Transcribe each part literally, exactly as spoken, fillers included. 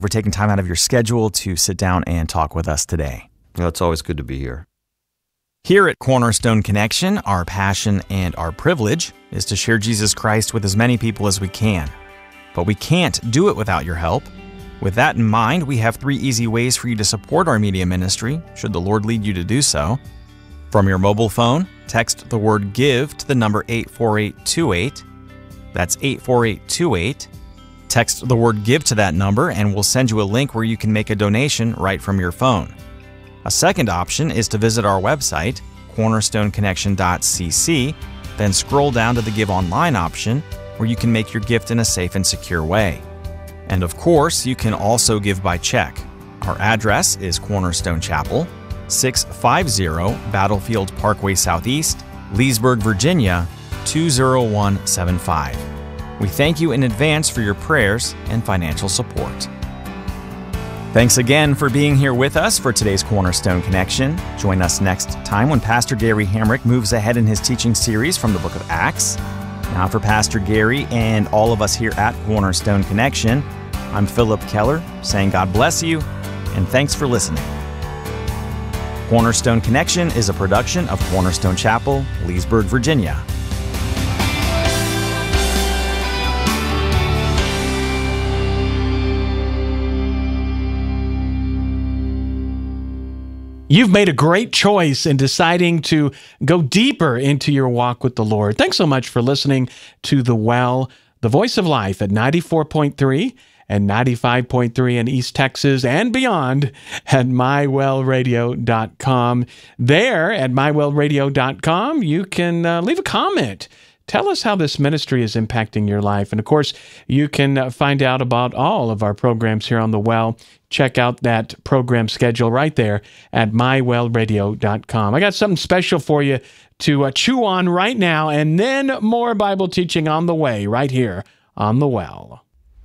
for taking time out of your schedule to sit down and talk with us today. Well, it's always good to be here. Here at Cornerstone Connection, our passion and our privilege is to share Jesus Christ with as many people as we can. But we can't do it without your help. With that in mind, we have three easy ways for you to support our media ministry, should the Lord lead you to do so. From your mobile phone, text the word GIVE to the number eight four eight two eight. That's eight four eight two eight. Text the word GIVE to that number and we'll send you a link where you can make a donation right from your phone. A second option is to visit our website, cornerstone connection dot c c, then scroll down to the Give Online option where you can make your gift in a safe and secure way. And of course, you can also give by check. Our address is Cornerstone Chapel, six fifty Battlefield Parkway Southeast, Leesburg, Virginia, two zero one seven five. We thank you in advance for your prayers and financial support. Thanks again for being here with us for today's Cornerstone Connection. Join us next time when Pastor Gary Hamrick moves ahead in his teaching series from the book of Acts. Now for Pastor Gary and all of us here at Cornerstone Connection, I'm Philip Keller saying God bless you and thanks for listening. Cornerstone Connection is a production of Cornerstone Chapel, Leesburg, Virginia. You've made a great choice in deciding to go deeper into your walk with the Lord. Thanks so much for listening to The Well, the voice of life at ninety-four point three and ninety-five point three in East Texas and beyond at my well radio dot com. There at my well radio dot com, you can uh, leave a comment. Tell us how this ministry is impacting your life. And of course, you can uh, find out about all of our programs here on The Well. Check out that program schedule right there at my well radio dot com. I got something special for you to uh, chew on right now, and then more Bible teaching on the way right here on The Well.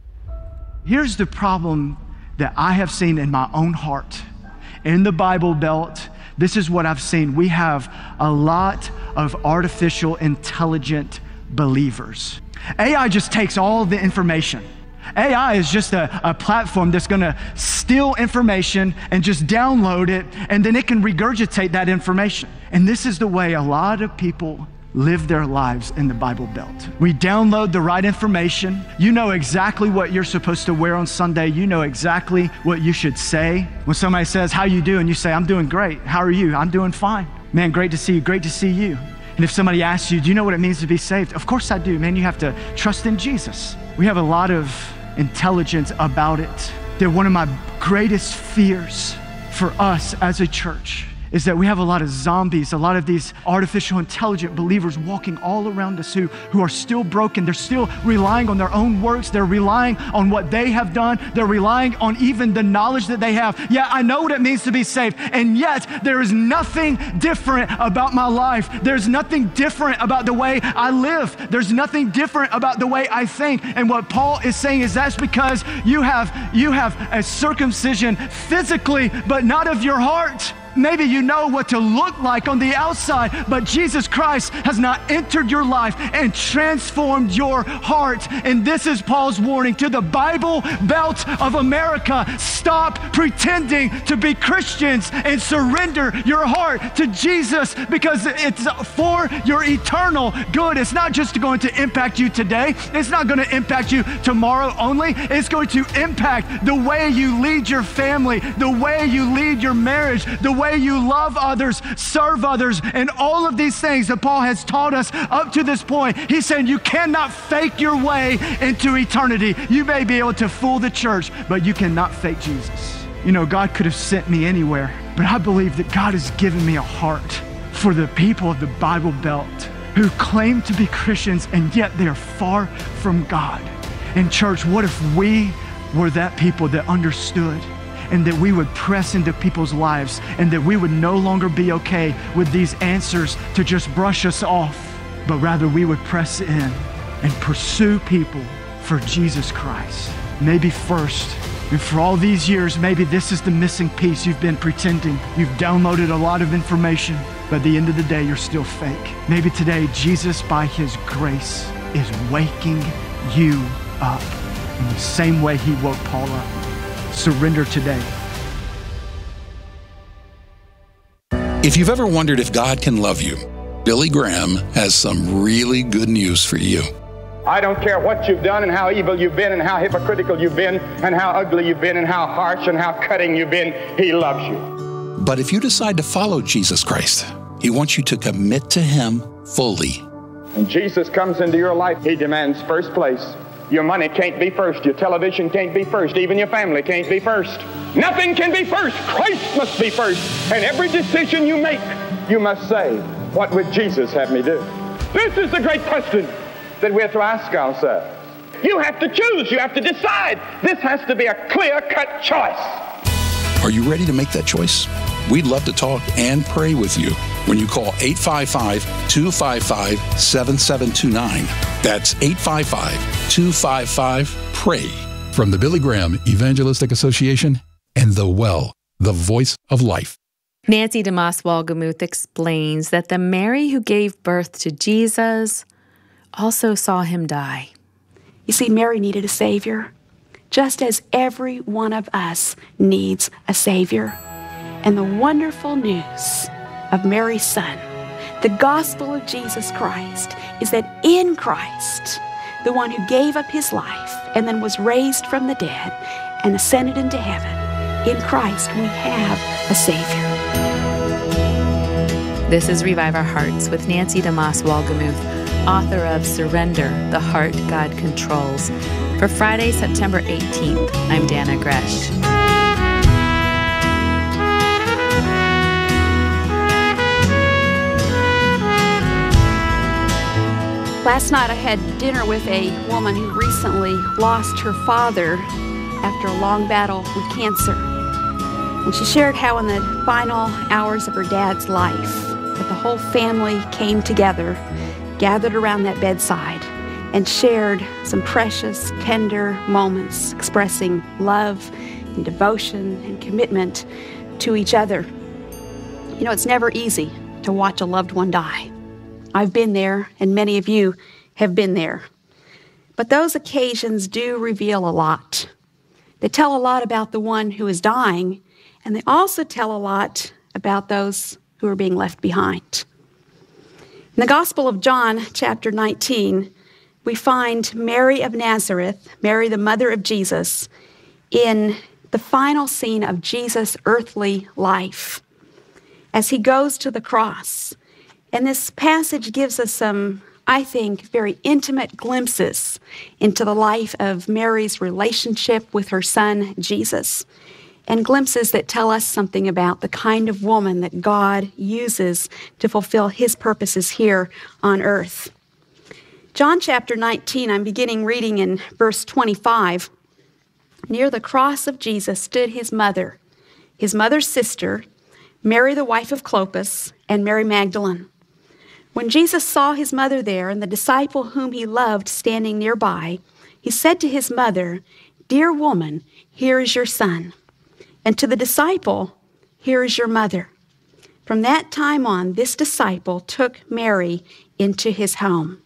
Here's the problem that I have seen in my own heart. In the Bible Belt, this is what I've seen. We have a lot of artificial intelligent believers. A I just takes all the information. A I is just a, a platform that's going to steal information and just download it, and then it can regurgitate that information. And this is the way a lot of people live their lives in the Bible Belt. We download the right information. You know exactly what you're supposed to wear on Sunday. You know exactly what you should say. When somebody says, "How you doing?" you say, "I'm doing great. How are you?" "I'm doing fine." "Man, great to see you. Great to see you." And if somebody asks you, "Do you know what it means to be saved?" "Of course I do." "Man, you have to trust in Jesus." We have a lot of intelligence about it. That one of my greatest fears for us as a church is that we have a lot of zombies, a lot of these artificial intelligent believers walking all around us who, who are still broken. They're still relying on their own works. They're relying on what they have done. They're relying on even the knowledge that they have. Yeah, I know what it means to be saved, and yet there is nothing different about my life. There's nothing different about the way I live. There's nothing different about the way I think. And what Paul is saying is that's because you have, you have a circumcision physically, but not of your heart. Maybe you know what to look like on the outside, but Jesus Christ has not entered your life and transformed your heart. And this is Paul's warning to the Bible Belt of America. Stop pretending to be Christians and surrender your heart to Jesus, because it's for your eternal good. It's not just going to impact you today. It's not going to impact you tomorrow only. It's going to impact the way you lead your family, the way you lead your marriage, the way you love others, serve others, and all of these things that Paul has taught us up to this point. He said you cannot fake your way into eternity. You may be able to fool the church, but you cannot fake Jesus. You know, God could have sent me anywhere, but I believe that God has given me a heart for the people of the Bible Belt who claim to be Christians, and yet they are far from God. And church, what if we were that people that understood, and that we would press into people's lives, and that we would no longer be okay with these answers to just brush us off, but rather we would press in and pursue people for Jesus Christ. Maybe first, and for all these years, maybe this is the missing piece. You've been pretending. You've downloaded a lot of information, but at the end of the day, you're still fake. Maybe today, Jesus, by His grace, is waking you up in the same way He woke Paul up. surrender today. If you've ever wondered if God can love you, Billy Graham has some really good news for you. I don't care what you've done and how evil you've been and how hypocritical you've been and how ugly you've been and how harsh and how cutting you've been. He loves you. But if you decide to follow Jesus Christ, He wants you to commit to Him fully. When Jesus comes into your life, He demands first place. Your money can't be first. Your television can't be first. Even your family can't be first. Nothing can be first. Christ must be first. And every decision you make, you must say, what would Jesus have me do? This is the great question that we have to ask ourselves. You have to choose. You have to decide. This has to be a clear-cut choice. Are you ready to make that choice? We'd love to talk and pray with you when you call eight five five, two five five, seven seven two nine. That's eight five five, two five five, PRAY. From the Billy Graham Evangelistic Association and The Well, the voice of life. Nancy DeMoss Wolgemuth explains that the Mary who gave birth to Jesus also saw him die. You see, Mary needed a Savior, just as every one of us needs a Savior. And the wonderful news of Mary's son, the gospel of Jesus Christ, is that in Christ, the one who gave up his life and then was raised from the dead and ascended into heaven, in Christ we have a Savior. This is Revive Our Hearts with Nancy DeMoss Wolgemuth, author of Surrender, the Heart God Controls. For Friday, September eighteenth, I'm Dana Gresh. Last night I had dinner with a woman who recently lost her father after a long battle with cancer. And she shared how in the final hours of her dad's life that the whole family came together, gathered around that bedside, and shared some precious, tender moments expressing love and devotion and commitment to each other. You know, it's never easy to watch a loved one die. I've been there, and many of you have been there. But those occasions do reveal a lot. They tell a lot about the one who is dying, and they also tell a lot about those who are being left behind. In the Gospel of John, chapter nineteen, we find Mary of Nazareth, Mary the mother of Jesus, in the final scene of Jesus' earthly life as he goes to the cross. And this passage gives us some, I think, very intimate glimpses into the life of Mary's relationship with her son, Jesus, and glimpses that tell us something about the kind of woman that God uses to fulfill his purposes here on earth. John chapter nineteen, I'm beginning reading in verse twenty-five. Near the cross of Jesus stood his mother, his mother's sister, Mary the wife of Clopas, and Mary Magdalene. When Jesus saw his mother there and the disciple whom he loved standing nearby, he said to his mother, "Dear woman, here is your son." And to the disciple, "Here is your mother." From that time on, this disciple took Mary into his home.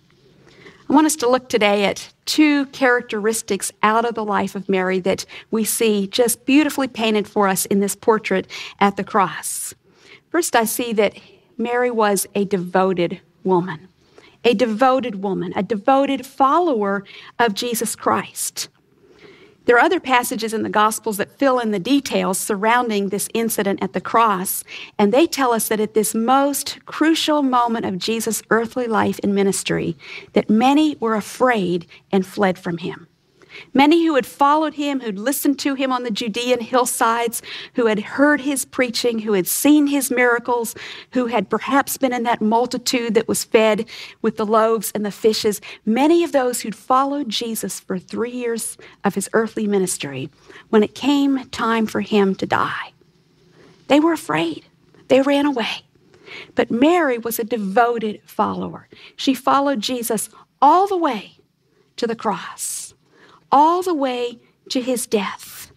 I want us to look today at two characteristics out of the life of Mary that we see just beautifully painted for us in this portrait at the cross. First, I see that Mary was a devoted woman, a devoted woman, a devoted follower of Jesus Christ. There are other passages in the Gospels that fill in the details surrounding this incident at the cross, and they tell us that at this most crucial moment of Jesus' earthly life and ministry, that many were afraid and fled from him. Many who had followed him, who'd listened to him on the Judean hillsides, who had heard his preaching, who had seen his miracles, who had perhaps been in that multitude that was fed with the loaves and the fishes, many of those who'd followed Jesus for three years of his earthly ministry, when it came time for him to die, they were afraid. They ran away. But Mary was a devoted follower. She followed Jesus all the way to the cross, all the way to his death,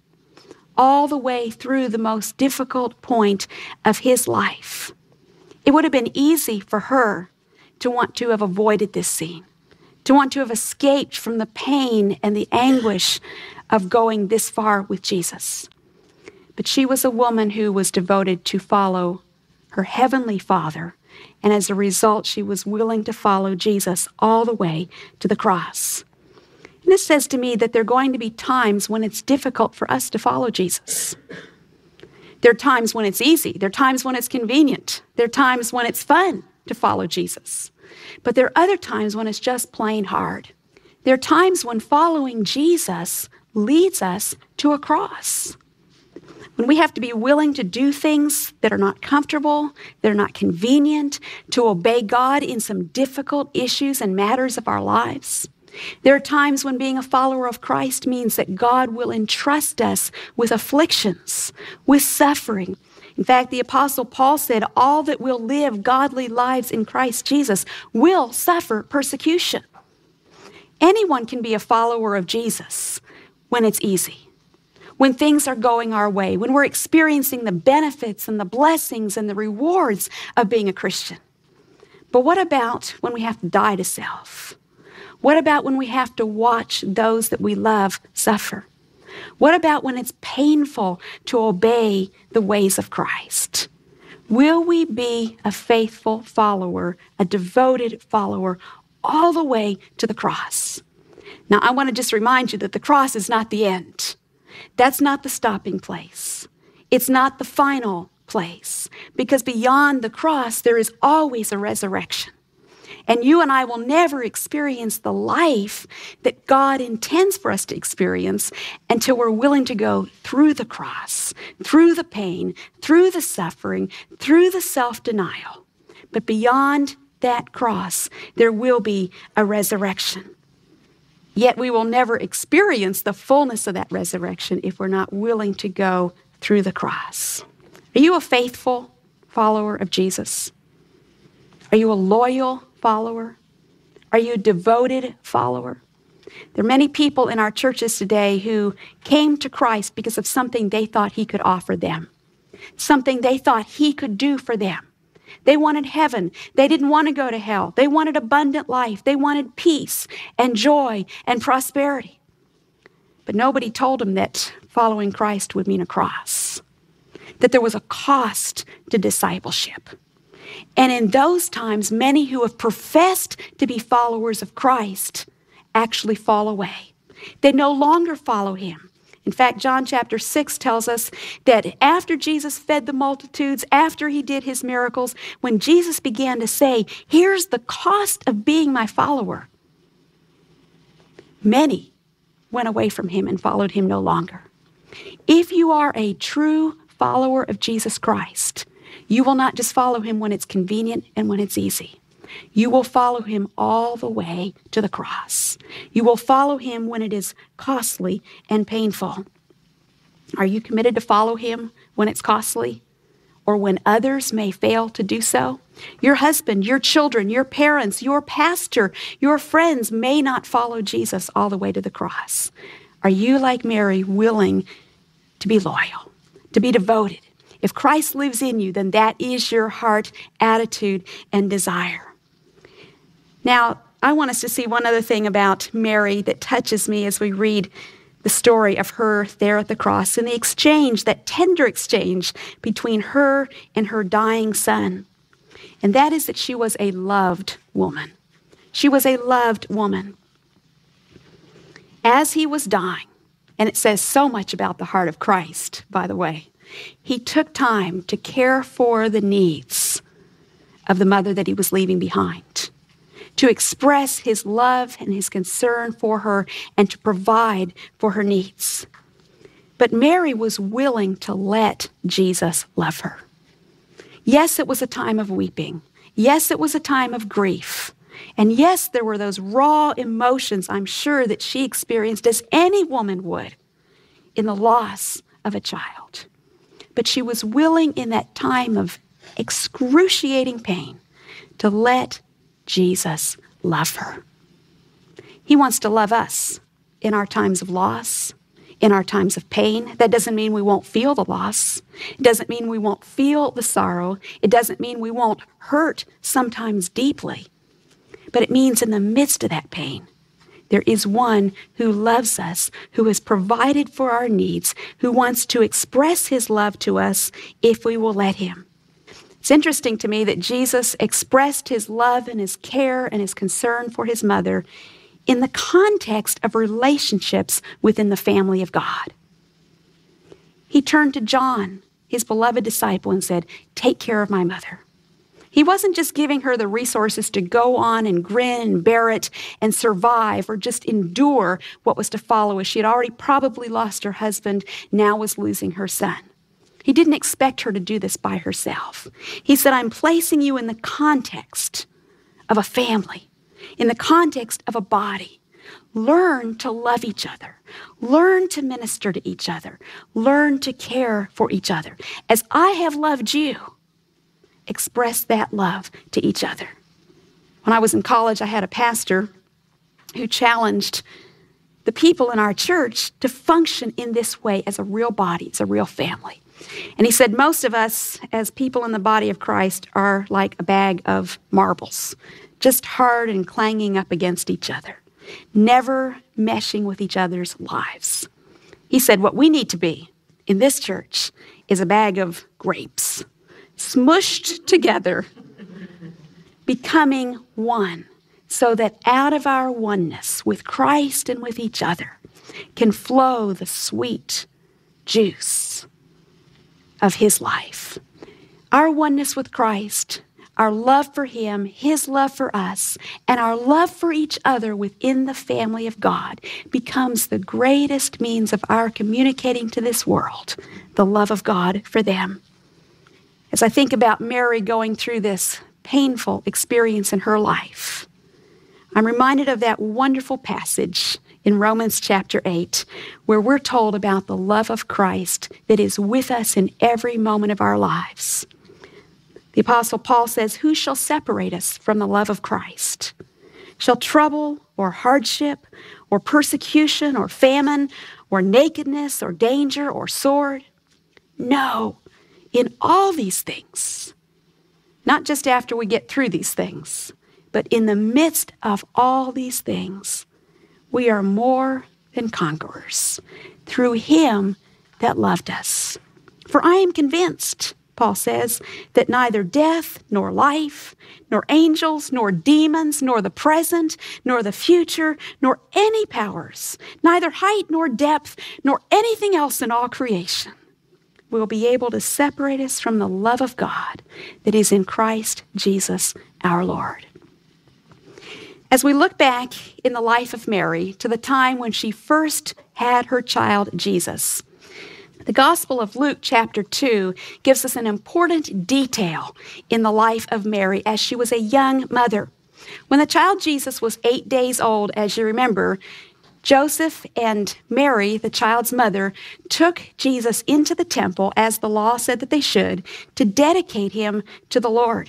all the way through the most difficult point of his life. It would have been easy for her to want to have avoided this scene, to want to have escaped from the pain and the anguish of going this far with Jesus. But she was a woman who was devoted to follow her heavenly Father, and as a result, she was willing to follow Jesus all the way to the cross. And this says to me that there are going to be times when it's difficult for us to follow Jesus. There are times when it's easy. There are times when it's convenient. There are times when it's fun to follow Jesus. But there are other times when it's just plain hard. There are times when following Jesus leads us to a cross. When we have to be willing to do things that are not comfortable, that are not convenient, to obey God in some difficult issues and matters of our lives. There are times when being a follower of Christ means that God will entrust us with afflictions, with suffering. In fact, the Apostle Paul said, all that will live godly lives in Christ Jesus will suffer persecution. Anyone can be a follower of Jesus when it's easy, when things are going our way, when we're experiencing the benefits and the blessings and the rewards of being a Christian. But what about when we have to die to self? What about when we have to watch those that we love suffer? What about when it's painful to obey the ways of Christ? Will we be a faithful follower, a devoted follower, all the way to the cross? Now, I want to just remind you that the cross is not the end. That's not the stopping place. It's not the final place, because beyond the cross, there is always a resurrection. And you and I will never experience the life that God intends for us to experience until we're willing to go through the cross, through the pain, through the suffering, through the self-denial. But beyond that cross, there will be a resurrection. Yet we will never experience the fullness of that resurrection if we're not willing to go through the cross. Are you a faithful follower of Jesus? Are you a loyal follower? Are you a devoted follower? There are many people in our churches today who came to Christ because of something they thought he could offer them, something they thought he could do for them. They wanted heaven. They didn't want to go to hell. They wanted abundant life. They wanted peace and joy and prosperity. But nobody told them that following Christ would mean a cross, that there was a cost to discipleship. And in those times, many who have professed to be followers of Christ actually fall away. They no longer follow him. In fact, John chapter six tells us that after Jesus fed the multitudes, after he did his miracles, when Jesus began to say, here's the cost of being my follower, many went away from him and followed him no longer. If you are a true follower of Jesus Christ, you will not just follow him when it's convenient and when it's easy. You will follow him all the way to the cross. You will follow him when it is costly and painful. Are you committed to follow him when it's costly or when others may fail to do so? Your husband, your children, your parents, your pastor, your friends may not follow Jesus all the way to the cross. Are you, like Mary, willing to be loyal, to be devoted? If Christ lives in you, then that is your heart, attitude, and desire. Now, I want us to see one other thing about Mary that touches me as we read the story of her there at the cross and the exchange, that tender exchange between her and her dying son. And that is that she was a loved woman. She was a loved woman. As he was dying, and it says so much about the heart of Christ, by the way, he took time to care for the needs of the mother that he was leaving behind, to express his love and his concern for her and to provide for her needs. But Mary was willing to let Jesus love her. Yes, it was a time of weeping. Yes, it was a time of grief. And yes, there were those raw emotions, I'm sure, that she experienced as any woman would in the loss of a child. But she was willing in that time of excruciating pain to let Jesus love her. He wants to love us in our times of loss, in our times of pain. That doesn't mean we won't feel the loss. It doesn't mean we won't feel the sorrow. It doesn't mean we won't hurt sometimes deeply. But it means in the midst of that pain There is one who loves us, who has provided for our needs, who wants to express his love to us if we will let him. It's interesting to me that Jesus expressed his love and his care and his concern for his mother in the context of relationships within the family of God. He turned to John, his beloved disciple, and said, "Take care of my mother." He wasn't just giving her the resources to go on and grin and bear it and survive or just endure what was to follow, as she had already probably lost her husband, now was losing her son. He didn't expect her to do this by herself. He said, "I'm placing you in the context of a family, in the context of a body. Learn to love each other. Learn to minister to each other. Learn to care for each other. As I have loved you, express that love to each other." When I was in college, I had a pastor who challenged the people in our church to function in this way as a real body, as a real family. And he said, most of us as people in the body of Christ are like a bag of marbles, just hard and clanging up against each other, never meshing with each other's lives. He said, what we need to be in this church is a bag of grapes, smushed together, becoming one, so that out of our oneness with Christ and with each other can flow the sweet juice of his life. Our oneness with Christ, our love for him, his love for us, and our love for each other within the family of God becomes the greatest means of our communicating to this world the love of God for them. As I think about Mary going through this painful experience in her life, I'm reminded of that wonderful passage in Romans chapter eight, where we're told about the love of Christ that is with us in every moment of our lives. The Apostle Paul says, "Who shall separate us from the love of Christ? Shall trouble or hardship or persecution or famine or nakedness or danger or sword? No, in all these things," not just after we get through these things, but in the midst of all these things, we are more than conquerors through him that loved us. "For I am convinced," Paul says, "that neither death, nor life, nor angels, nor demons, nor the present, nor the future, nor any powers, neither height nor depth, nor anything else in all creation will be able to separate us from the love of God that is in Christ Jesus our Lord." As we look back in the life of Mary to the time when she first had her child Jesus, the Gospel of Luke chapter two gives us an important detail in the life of Mary as she was a young mother. When the child Jesus was eight days old, as you remember, Joseph and Mary, the child's mother, took Jesus into the temple, as the law said that they should, to dedicate him to the Lord.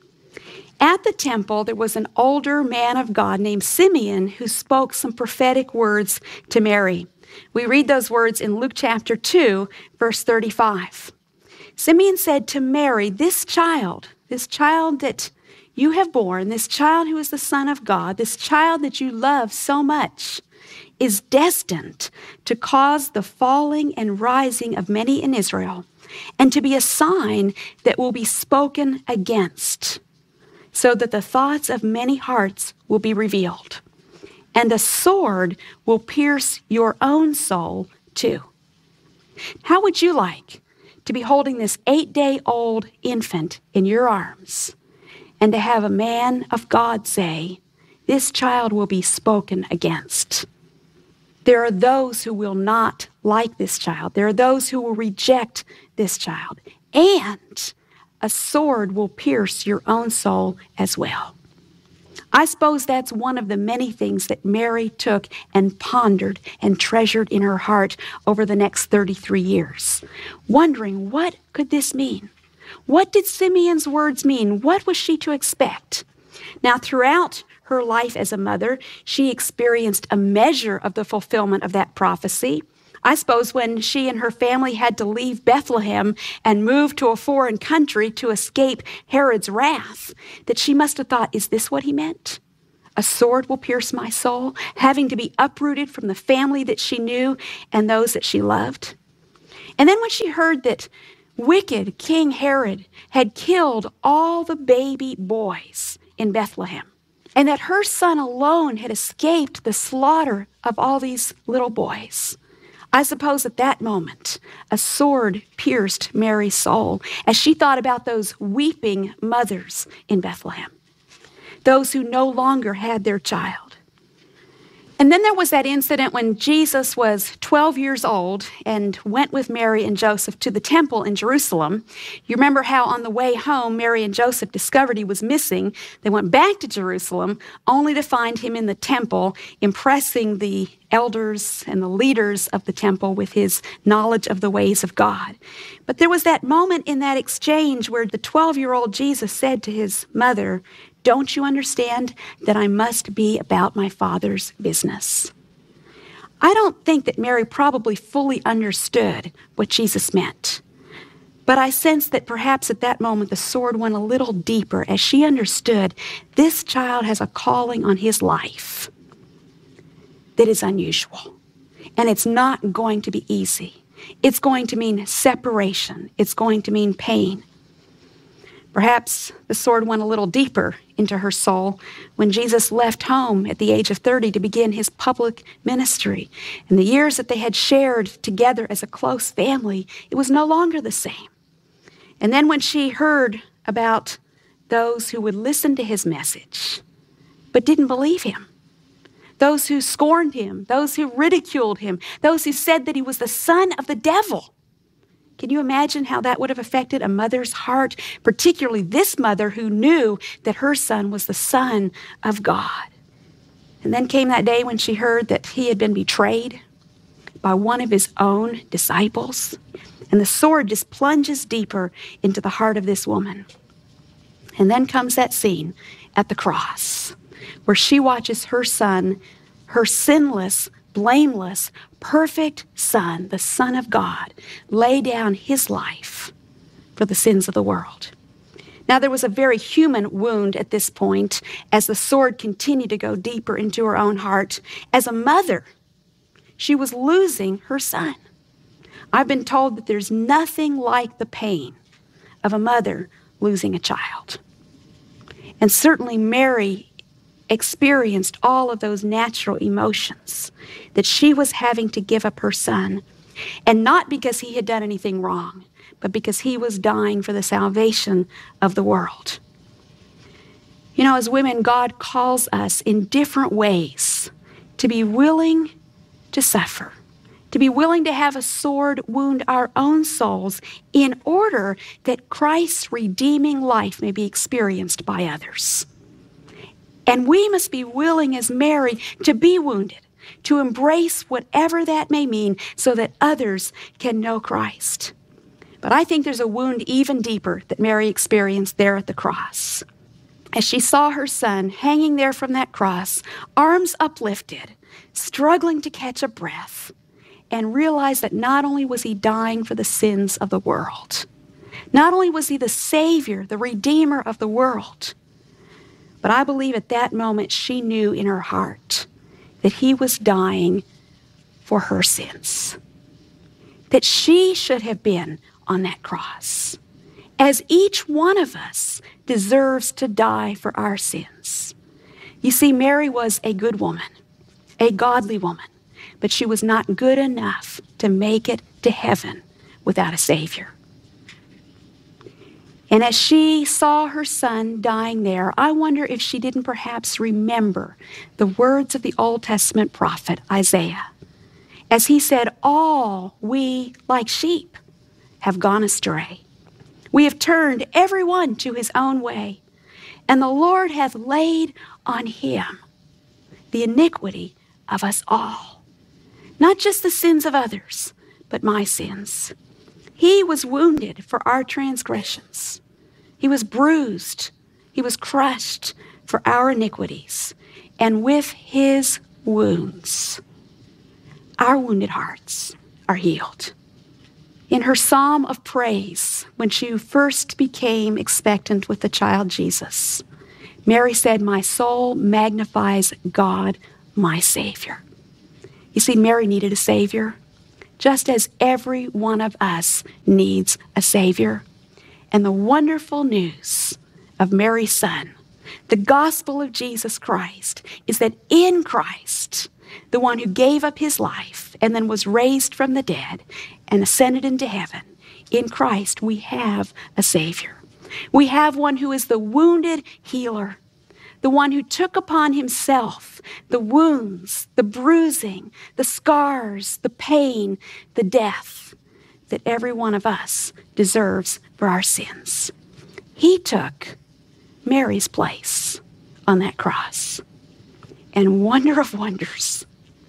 At the temple, there was an older man of God named Simeon who spoke some prophetic words to Mary. We read those words in Luke chapter two, verse thirty-five. Simeon said to Mary, "This child, this child that you have borne, this child who is the Son of God, this child that you love so much, is destined to cause the falling and rising of many in Israel, and to be a sign that will be spoken against, so that the thoughts of many hearts will be revealed. And a sword will pierce your own soul too." How would you like to be holding this eight-day-old infant in your arms and to have a man of God say, "This child will be spoken against"? There are those who will not like this child. There are those who will reject this child. And a sword will pierce your own soul as well. I suppose that's one of the many things that Mary took and pondered and treasured in her heart over the next thirty-three years, wondering, what could this mean? What did Simeon's words mean? What was she to expect? Now, throughout her life as a mother, she experienced a measure of the fulfillment of that prophecy. I suppose when she and her family had to leave Bethlehem and move to a foreign country to escape Herod's wrath, that she must have thought, is this what he meant? A sword will pierce my soul, having to be uprooted from the family that she knew and those that she loved. And then when she heard that wicked King Herod had killed all the baby boys in Bethlehem, and that her son alone had escaped the slaughter of all these little boys, I suppose at that moment, a sword pierced Mary's soul as she thought about those weeping mothers in Bethlehem, those who no longer had their child. And then there was that incident when Jesus was twelve years old and went with Mary and Joseph to the temple in Jerusalem. You remember how on the way home, Mary and Joseph discovered he was missing. They went back to Jerusalem only to find him in the temple, impressing the elders and the leaders of the temple with his knowledge of the ways of God. But there was that moment in that exchange where the twelve-year-old Jesus said to his mother, "Don't you understand that I must be about my Father's business?" I don't think that Mary probably fully understood what Jesus meant. But I sense that perhaps at that moment the sword went a little deeper as she understood this child has a calling on his life that is unusual. And it's not going to be easy. It's going to mean separation. It's going to mean pain. Perhaps the sword went a little deeper into her soul when Jesus left home at the age of thirty to begin his public ministry. In the years that they had shared together as a close family, it was no longer the same. And then when she heard about those who would listen to his message but didn't believe him, those who scorned him, those who ridiculed him, those who said that he was the son of the devil, can you imagine how that would have affected a mother's heart, particularly this mother who knew that her son was the Son of God? And then came that day when she heard that he had been betrayed by one of his own disciples. And the sword just plunges deeper into the heart of this woman. And then comes that scene at the cross where she watches her son, her sinless, blameless, perfect son, the Son of God, lay down his life for the sins of the world. Now, there was a very human wound at this point as the sword continued to go deeper into her own heart. As a mother, she was losing her son. I've been told that there's nothing like the pain of a mother losing a child. And certainly Mary experienced all of those natural emotions that she was having to give up her son, and not because he had done anything wrong, but because he was dying for the salvation of the world. You know, as women, God calls us in different ways to be willing to suffer, to be willing to have a sword wound our own souls in order that Christ's redeeming life may be experienced by others. And we must be willing as Mary to be wounded, to embrace whatever that may mean so that others can know Christ. But I think there's a wound even deeper that Mary experienced there at the cross. As she saw her son hanging there from that cross, arms uplifted, struggling to catch a breath, and realized that not only was he dying for the sins of the world, not only was he the Savior, the Redeemer of the world, but I believe at that moment she knew in her heart that he was dying for her sins, that she should have been on that cross, as each one of us deserves to die for our sins. You see, Mary was a good woman, a godly woman, but she was not good enough to make it to heaven without a Savior. And as she saw her son dying there, I wonder if she didn't perhaps remember the words of the Old Testament prophet Isaiah, as he said, "All we like sheep have gone astray. We have turned every one to his own way, and the Lord hath laid on him the iniquity of us all." Not just the sins of others, but my sins. He was wounded for our transgressions. He was bruised. He was crushed for our iniquities. And with his wounds, our wounded hearts are healed. In her psalm of praise, when she first became expectant with the child Jesus, Mary said, "My soul magnifies God, my Savior." You see, Mary needed a Savior, just as every one of us needs a Savior. And the wonderful news of Mary's son, the gospel of Jesus Christ, is that in Christ, the one who gave up his life and then was raised from the dead and ascended into heaven, in Christ we have a Savior. We have one who is the wounded healer, the one who took upon himself the wounds, the bruising, the scars, the pain, the death that every one of us deserves for our sins. He took Mary's place on that cross. And wonder of wonders,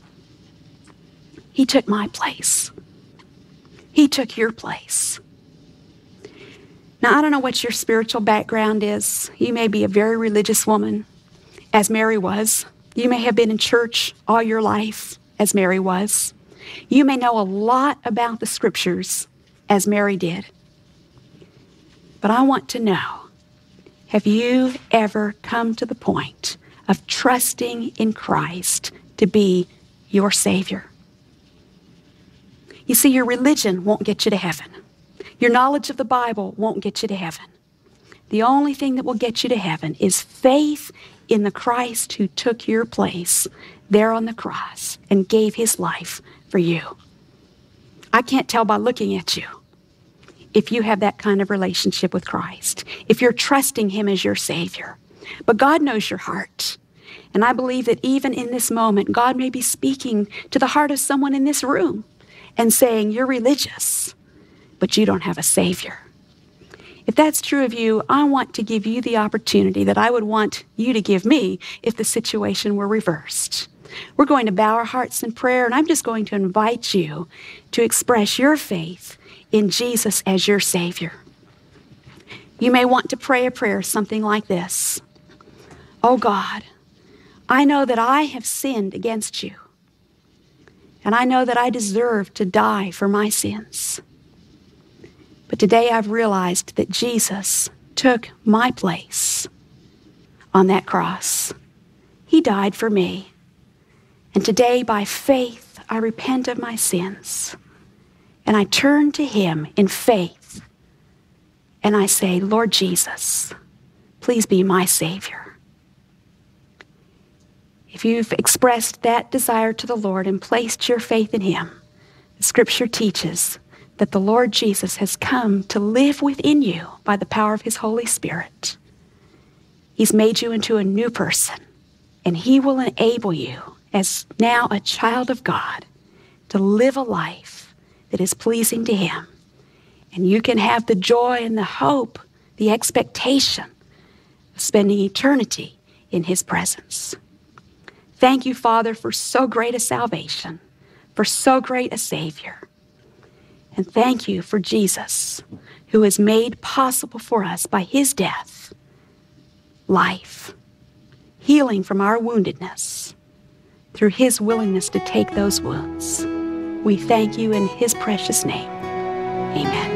he took my place. He took your place. Now, I don't know what your spiritual background is. You may be a very religious woman, as Mary was. You may have been in church all your life, as Mary was. You may know a lot about the scriptures, as Mary did. But I want to know, have you ever come to the point of trusting in Christ to be your Savior? You see, your religion won't get you to heaven. Your knowledge of the Bible won't get you to heaven. The only thing that will get you to heaven is faith in the Christ who took your place there on the cross and gave his life for you. I can't tell by looking at you if you have that kind of relationship with Christ, if you're trusting him as your Savior. But God knows your heart. And I believe that even in this moment, God may be speaking to the heart of someone in this room and saying, you're religious, but you don't have a Savior. If that's true of you, I want to give you the opportunity that I would want you to give me if the situation were reversed. We're going to bow our hearts in prayer, and I'm just going to invite you to express your faith in Jesus as your Savior. You may want to pray a prayer something like this. Oh God, I know that I have sinned against you, and I know that I deserve to die for my sins. But today I've realized that Jesus took my place on that cross. He died for me. And today, by faith, I repent of my sins. And I turn to him in faith. And I say, Lord Jesus, please be my Savior. If you've expressed that desire to the Lord and placed your faith in him, the Scripture teaches that the Lord Jesus has come to live within you by the power of his Holy Spirit. He's made you into a new person, and he will enable you, as now a child of God, to live a life that is pleasing to him. And you can have the joy and the hope, the expectation of spending eternity in his presence. Thank you, Father, for so great a salvation, for so great a Savior. And thank you for Jesus, who has made possible for us by his death, life, healing from our woundedness, through his willingness to take those wounds. We thank you in his precious name. Amen.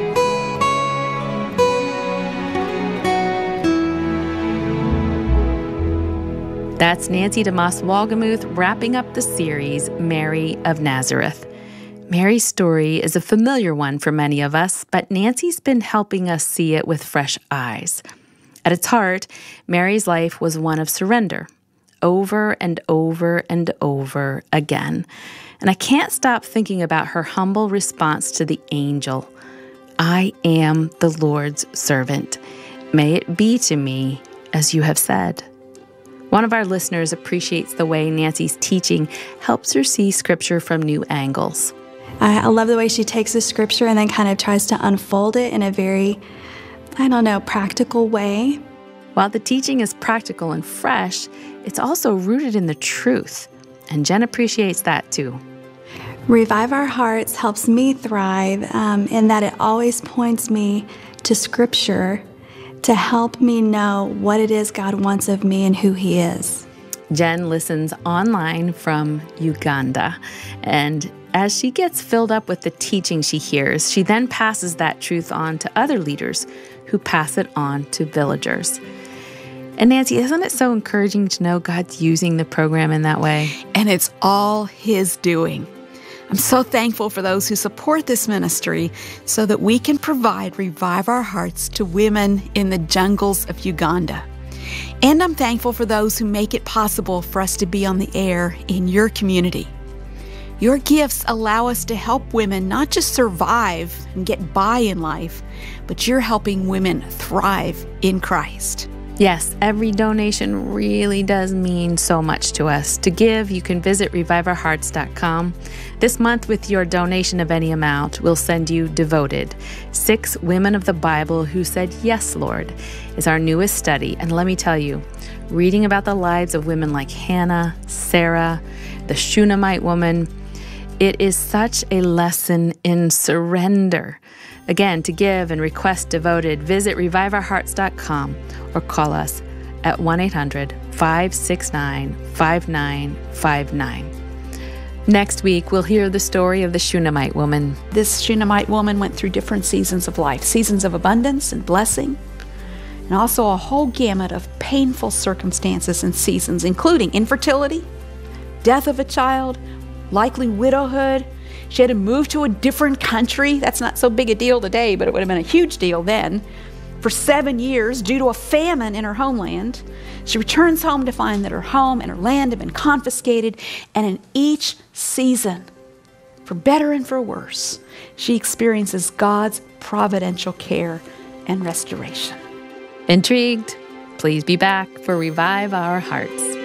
That's Nancy DeMoss Wolgemuth wrapping up the series, Mary of Nazareth. Mary's story is a familiar one for many of us, but Nancy's been helping us see it with fresh eyes. At its heart, Mary's life was one of surrender, over and over and over again. And I can't stop thinking about her humble response to the angel, I am the Lord's servant. May it be to me as you have said. One of our listeners appreciates the way Nancy's teaching helps her see Scripture from new angles. I, I love the way she takes the Scripture and then kind of tries to unfold it in a very, I don't know, practical way. While the teaching is practical and fresh, it's also rooted in the truth. And Jen appreciates that too. Revive Our Hearts helps me thrive um, in that it always points me to Scripture to help me know what it is God wants of me and who he is. Jen listens online from Uganda, and as she gets filled up with the teaching she hears, she then passes that truth on to other leaders who pass it on to villagers. And Nancy, isn't it so encouraging to know God's using the program in that way? And it's all His doing. I'm so thankful for those who support this ministry so that we can provide Revive Our Hearts to women in the jungles of Uganda. And I'm thankful for those who make it possible for us to be on the air in your community. Your gifts allow us to help women not just survive and get by in life, but you're helping women thrive in Christ. Yes, every donation really does mean so much to us. To give, you can visit revive our hearts dot com. This month, with your donation of any amount, we'll send you Devoted, Six Women of the Bible Who Said Yes, Lord, is our newest study. And let me tell you, reading about the lives of women like Hannah, Sarah, the Shunammite woman, it is such a lesson in surrender. Again, to give and request Devoted, visit revive our hearts dot com or call us at one eight hundred, five six nine, five nine five nine. Next week, we'll hear the story of the Shunammite woman. This Shunammite woman went through different seasons of life, seasons of abundance and blessing, and also a whole gamut of painful circumstances and seasons, including infertility, death of a child, likely widowhood. She had to move to a different country. That's not so big a deal today, but it would have been a huge deal then. For seven years, due to a famine in her homeland, she returns home to find that her home and her land have been confiscated. And in each season, for better and for worse, she experiences God's providential care and restoration. Intrigued? Please be back for Revive Our Hearts.